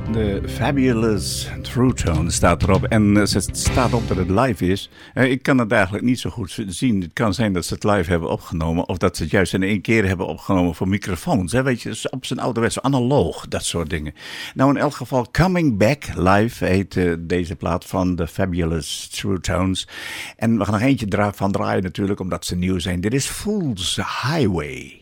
De Fabulous True Tone staat erop. En het staat op dat het live is. Ik kan het eigenlijk niet zo goed zien. Het kan zijn dat ze het live hebben opgenomen. Of dat ze het juist in één keer hebben opgenomen voor microfoons. Weet je, op zijn ouderwetse analoog. Dat soort dingen. Nou, in elk geval Coming Back Live heet deze plaat van de Fabulous True Tones. En we gaan nog eentje van draaien natuurlijk. Omdat ze nieuw zijn. Dit is Fool's Highway.